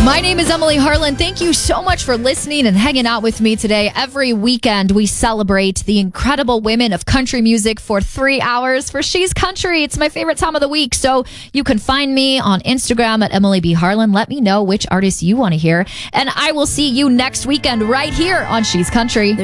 My name is Emily Harlan. Thank you so much for listening and hanging out with me today. Every weekend, we celebrate the incredible women of country music for 3 hours for She's Country. It's my favorite time of the week. So you can find me on Instagram at Emily B. Harlan. Let me know which artists you want to hear. And I will see you next weekend right here on She's Country.